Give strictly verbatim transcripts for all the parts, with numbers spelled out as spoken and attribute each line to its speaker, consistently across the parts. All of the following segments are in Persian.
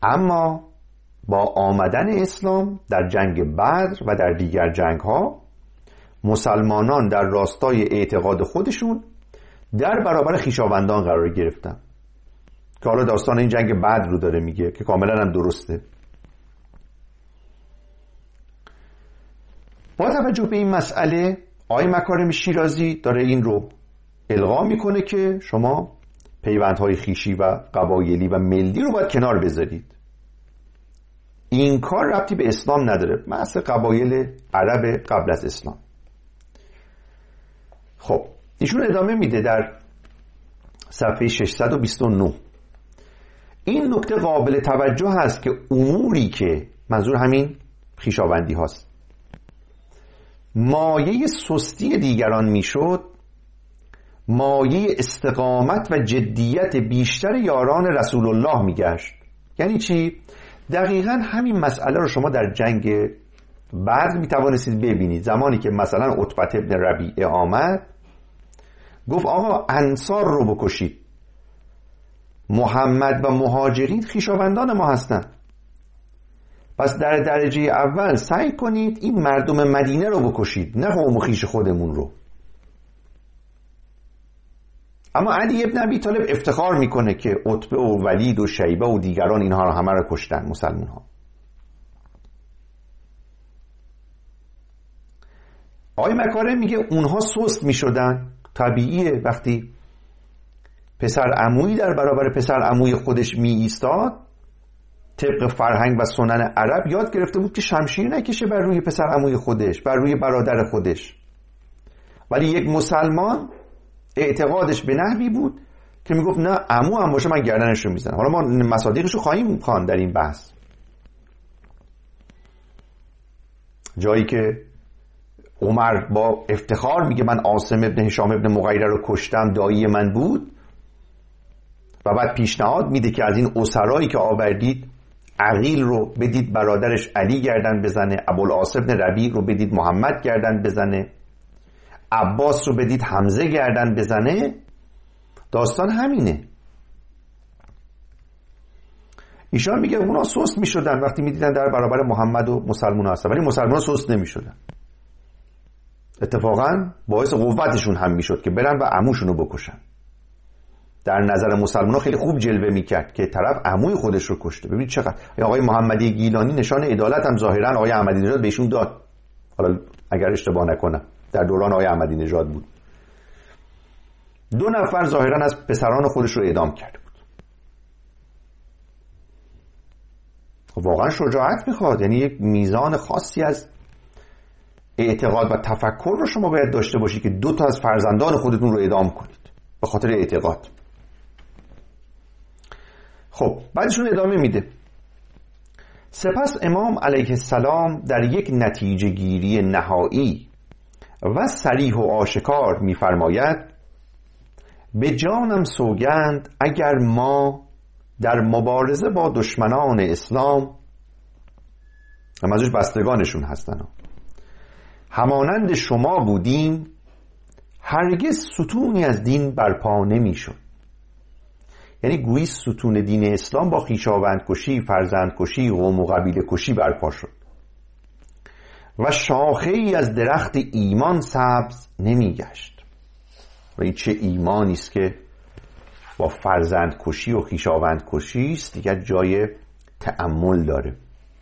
Speaker 1: اما با آمدن اسلام در جنگ بدر و در دیگر جنگ ها مسلمانان در راستای اعتقاد خودشون در برابر خویشاوندان قرار گرفتن، که حالا داستان این جنگ بدر رو داره میگه که کاملا هم درسته. با توجه به این مسئله آقای مکارم شیرازی داره این رو القا میکنه که شما پیوندهای خویشی و قبایلی و ملی رو باید کنار بذارید. این کار ربطی به اسلام نداره، مثل قبایل عرب قبل از اسلام. خب ایشون ادامه میده در صفحه ششصد و بیست و نه. این نکته قابل توجه هست که اموری که منظور همین خویشاوندی هاست مایه سستی دیگران میشد، مایه استقامت و جدیت بیشتر یاران رسول الله میگشت. یعنی چی؟ دقیقاً همین مسئله رو شما در جنگ بدر میتوانستید ببینید. زمانی که مثلا عتبه ابن ربیعه آمد گفت آقا انصار رو بکشید، محمد و مهاجرین خویشاوندان ما هستند، پس در درجه اول سعی کنید این مردم مدینه رو بکشید، نه قوم و خویش خودمون رو. اما علی ابن ابی طالب افتخار میکنه که عتبه و ولید و شیبه و دیگران اینها رو همه رو کشتن مسلمان ها. آقای مکارم میگه اونها سست میشدن. طبیعیه وقتی پسر عمویی در برابر پسر عموی خودش می ایستاد، طبق فرهنگ و سنن عرب یاد گرفته بود که شمشیر نکشه بر روی پسر عموی خودش، بر روی برادر خودش. ولی یک مسلمان اعتقادش به نحوی بود که میگفت نه عمو هم باشه من گردنش رو میزنم. حالا ما مصادیقش رو خواهیم خواند در این بحث. جایی که عمر با افتخار میگه من عاصم ابن هشام ابن مغیره رو کشتم، دایی من بود، و بعد پیشنهاد میده که از این اسرایی که آوردید عقیل رو بدید برادرش علی گردن بزنه، ابوالعاص ابن ربیع رو بدید محمد گردن بزنه، عباس رو بدید حمزه گردن بزنه. داستان همینه. ایشان میگه اونا سست میشدن وقتی میدیدن در برابر محمد و مسلمان هستن، ولی مسلمان سست نمیشدن. اتفاقا باعث قوتشون هم میشد که برن و عموشون رو بکشن. در نظر مسلمان ها خیلی خوب جلوه میکرد که طرف عموی خودش رو کشته. ببینید چقدر آقای محمدی گیلانی نشان عدالت هم ظاهرا آقای احمدی نژاد بهشون داد، حالا اگر اشتباه نکنم در دوران آقای احمدی نژاد بود. دو نفر ظاهرا از پسران خودش رو اعدام کرده بود. واقعا شجاعت میخواد، یعنی یک میزان خاصی از اعتقاد و تفکر رو شما باید داشته باشید که دو تا از فرزندان خودتون رو اعدام کنید به خاطر اعتقاد. خب بعدشون ادامه میده. سپس امام علیه السلام در یک نتیجه گیری نهایی و صریح و آشکار میفرماید به جانم سوگند اگر ما در مبارزه با دشمنان اسلام، منظورش بستگانشون هستن، همانند شما بودیم هرگز ستونی از دین برپا نمیشد. یعنی گویی ستون دین اسلام با خویشاوند کشی، فرزند کشی، قوم و قبیله کشی برپا شد و شاخه ای از درخت ایمان سبز نمیگشت. و این چه ایمانی است که با فرزند کشی و خویشاوند کشی است، دیگر جای تأمل داره.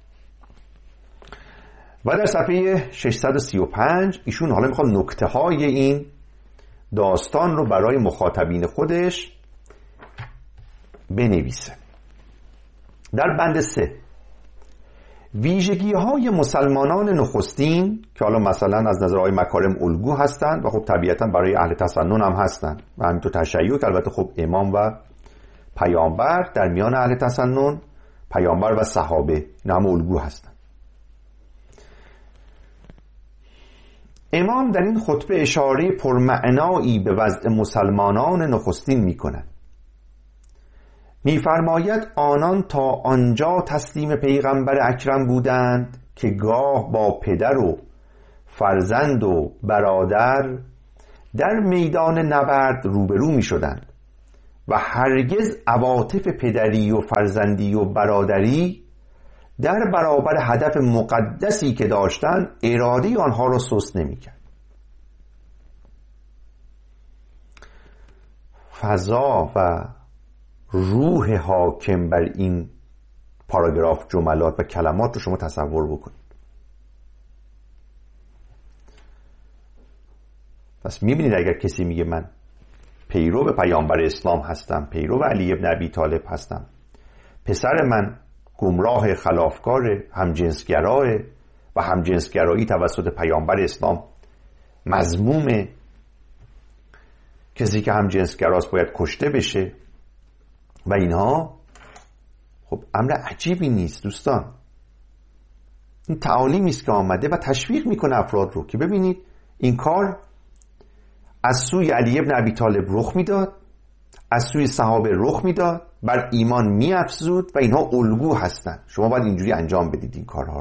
Speaker 1: و در صفحه ششصد و سی و پنج ایشون حالا میخواد نکته های این داستان رو برای مخاطبین خودش بنویسه. در بند سه ویژگی های مسلمانان نخستین که حالا مثلا از نظر آقای مکارم الگو هستند و خب طبیعتا برای اهل تسنن هم هستند و همینطور تشیع که البته خب امام و پیامبر در میان اهل تسنن، پیامبر و صحابه اینا هم الگو هستند. امام در این خطبه اشاره پرمعنایی به وضع مسلمانان نخستین می کند. می فرماید آنان تا آنجا تسلیم پیغمبر اکرم بودند که گاه با پدر و فرزند و برادر در میدان نبرد روبرو می شدند و هرگز عواطف پدری و فرزندی و برادری در برابر هدف مقدسی که داشتن اراده آنها را سست نمی‌کرد. فضا و روح حاکم بر این پاراگراف، جملات و کلمات رو شما تصور بکنید. پس میبینید اگر کسی میگه من پیرو به پیامبر اسلام هستم، پیرو علی ابن ابی طالب هستم، پسر من گمراه خلافکار همجنسگراه و همجنسگرایی توسط پیامبر اسلام مذمومه، کسی که همجنسگراست باید کشته بشه و اینها، خب امر عجیبی نیست دوستان. این تعالیمی است که آمده و تشویق میکنه افراد رو که ببینید این کار از سوی علی ابن ابی طالب رخ میداد، از سوی صحابه رخ میداد، بر ایمان میافزود و اینها الگو هستند. شما باید اینجوری انجام بدید این کارها رو.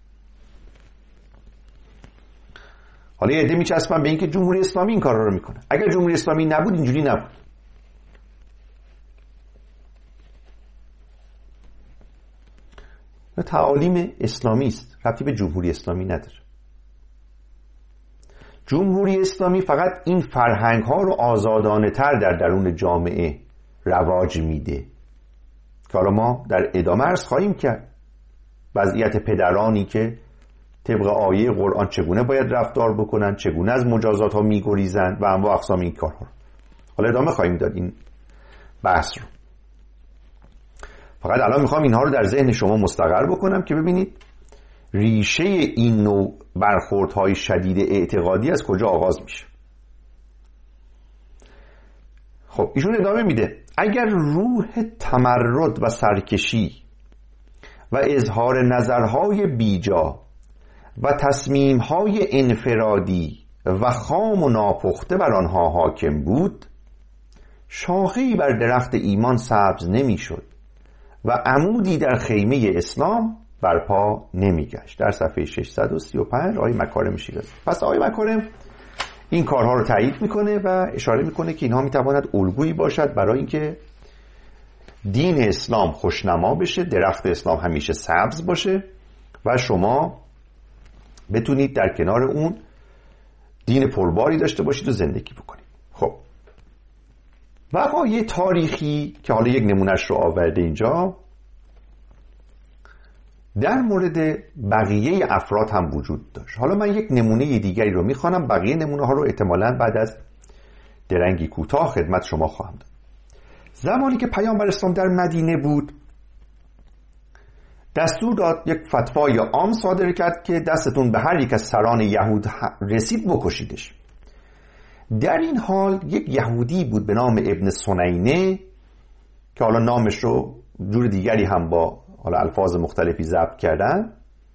Speaker 1: حالا یه عده میچسبن به اینکه جمهوری اسلامی این کارها رو میکنه. اگر جمهوری اسلامی نبود اینجوری نبود. تعالیم اسلامی است، ربطی به جمهوری اسلامی نداره. جمهوری اسلامی فقط این فرهنگ ها رو آزادانه تر در درون جامعه رواج میده که حالا ما در ادامه عرض خواهیم کرد. وضعیت پدرانی که طبق آیه قرآن چگونه باید رفتار بکنن، چگونه از مجازات ها میگریزن و انواع اقسام این کارها. حالا ادامه خواهیم داد این بحث رو. فقط الان میخوام اینها رو در ذهن شما مستقر بکنم که ببینید ریشه این نوع برخوردهای شدید اعتقادی از کجا آغاز میشه. خب ایشون ادامه میده اگر روح تمرد و سرکشی و اظهار نظرهای بیجا و تصمیمهای انفرادی و خام و ناپخته بر آنها حاکم بود، شاخه‌ای بر درخت ایمان سبز نمیشد و عمودی در خیمه اسلام برپا نمیگشت. در صفحه ششصد و سی و پنج آیه مکارم شیرازی. پس آیه مکارم این کارها رو تایید میکنه و اشاره میکنه که اینها میتواند الگویی باشد برای اینکه دین اسلام خوشنما بشه، درخت اسلام همیشه سبز باشه و شما بتونید در کنار اون دین پرباری داشته باشید و زندگی بکنید. خب وقایع تاریخی که حالا یک نمونهش رو آورده اینجا در مورد بقیه افراد هم وجود داشت. حالا من یک نمونه دیگری رو میخوانم، بقیه نمونه ها رو احتمالاً بعد از درنگی کوتاه خدمت شما خواهم داد. زمانی که پیامبر اسلام در مدینه بود دستور داد، یک فتوای عام صادر کرد که دستتون به هر یک از سران یهود رسید بکشیدش. در این حال یک یهودی بود به نام ابن سنینه که حالا نامش رو جور دیگری هم با حالا الفاظ مختلفی ضبط کردن،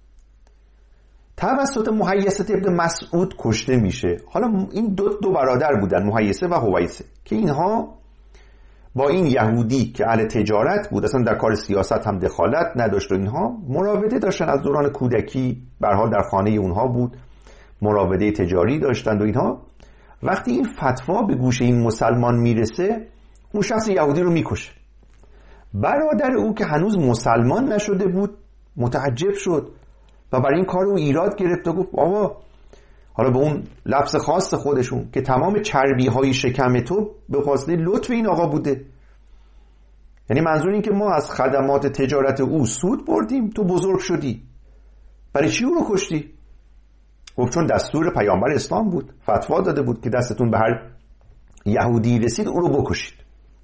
Speaker 1: توسط مهیسه ابن مسعود کشته میشه. حالا این دو دو برادر بودن، مهیسه و هویسه، که اینها با این یهودی که اهل تجارت بود، اصلا در کار سیاست هم دخالت نداشت و اینها مراوده داشتن از دوران کودکی، به هر حال در خانه اونها بود، مراوده تجاری داشتند و اینها. وقتی این فتوا به گوش این مسلمان میرسه، اون شخص یهودی رو میکشه. برادر او که هنوز مسلمان نشده بود متعجب شد و برای این کار او ایراد گرفت و گفت آقا، حالا به اون لفظ خاص خودشون که تمام چربی های شکم تو به واسطه لطف این آقا بوده، یعنی منظور این که ما از خدمات تجارت او سود بردیم، تو بزرگ شدی، برای چی او رو کشتی؟ گفت چون دستور پیامبر اسلام بود، فتوا داده بود که دستتون به هر یهودی رسید او رو بکشید.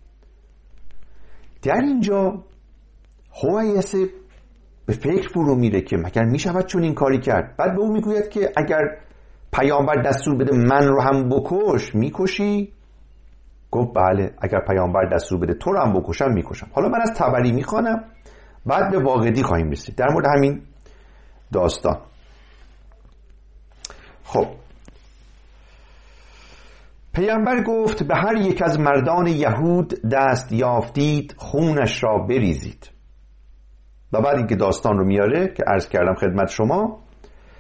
Speaker 1: در اینجا هویسه به فکر فرو میره که مگر میشود چون این کاری کرد. بعد به او میگوید که اگر پیامبر دستور بده من رو هم بکش میکشی؟ گفت بله، اگر پیامبر دستور بده تو رو هم بکشم میکشم. حالا من از طبری میخوانم، بعد به واقعی خواهیم رسید در مورد همین داستان. خب پیامبر گفت به هر یک از مردان یهود دست یافتید خونش را بریزید. و بعد اینکه داستان رو میاره که عرض کردم خدمت شما،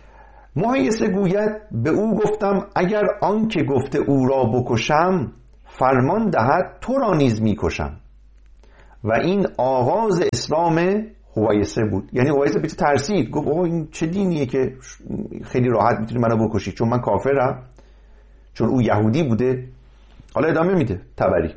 Speaker 1: مهیسه گوید به او گفتم اگر آن که گفته او را بکشم فرمان دهد تو را نیز میکشم. و این آغاز اسلام هویسه بود. یعنی هویسه بیت ترسید، گفت اوه این چه دینیه که خیلی راحت میتونی منو بکشی چون من کافرم، چون او یهودی بوده. حالا ادامه میده تبری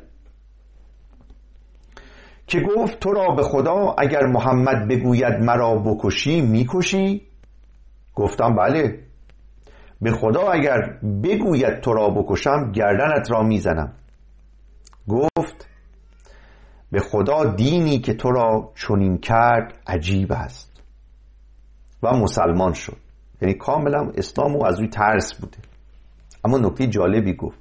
Speaker 1: که گفت تو را به خدا اگر محمد بگوید مرا بکشی میکشی؟ گفتم بله. به خدا اگر بگوید تو را بکشم گردنت را میزنم. گفت به خدا دینی که تو را چنین کرد عجیب است. و مسلمان شد. یعنی کاملا اسلام او از روی ترس بوده. اما نکته جالبی گفت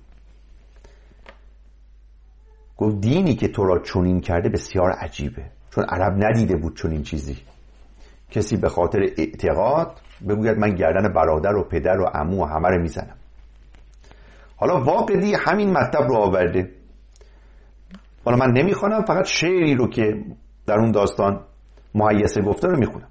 Speaker 1: گفت دینی که تو را چنین کرده بسیار عجیبه، چون عرب ندیده بود چنین چیزی. کسی به خاطر اعتقاد بگوید من گردن برادر و پدر و عمو و همه رو میزنم. حالا واقعی همین مطلب رو آورده. حالا من نمیخوانم، فقط شعری رو که در اون داستان مهیسه گفته رو میخونم.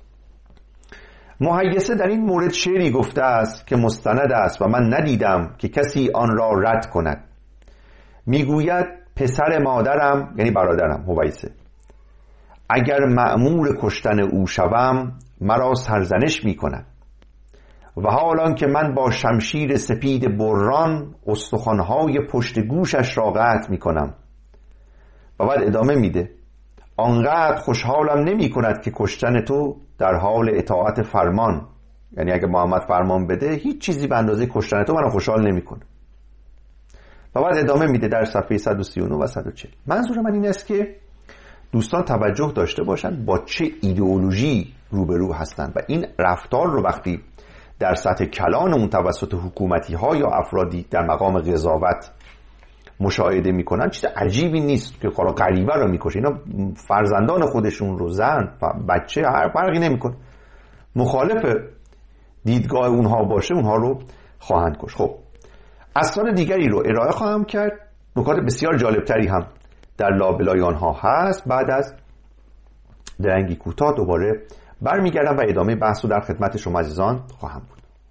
Speaker 1: مهیسه در این مورد شعری گفته است که مستند است و من ندیدم که کسی آن را رد کند. میگوید پسر مادرم، یعنی برادرم هویسه، اگر مأمور کشتن او شوم مرا سرزنش میکند و حالان که من با شمشیر سپید بران استخوانهای پشت گوشش را قطع میکنم. و بعد ادامه میده آنقدر خوشحالم نمی کند که کشتن تو در حال اطاعت فرمان، یعنی اگه محمد فرمان بده هیچ چیزی به اندازه کشتن تو منو خوشحال نمی کنه. و بعد ادامه میده در صفحه صد و سی و نه و صد و چهل. منظور من این است که دوستان توجه داشته باشند با چه ایدئولوژی روبرو هستند و این رفتار رو وقتی در سطح کلان اون توسط حکومتی ها یا افرادی در مقام قضاوت مشاهده میکنن چیز عجیبی نیست که خلا غریبه رو میکشه. اینا فرزندان خودشون رو، زن بچه، هر فرقی نمیکنه، مخالف دیدگاه اونها باشه اونها رو خواهند کش. خب اسرار دیگری رو ارائه خواهم کرد. نکات بسیار جالبتری هم در لابلای آنها هست. بعد از درنگی کوتاه دوباره برمیگردم و ادامه بحث رو در خدمت شما عزیزان خواهم بود.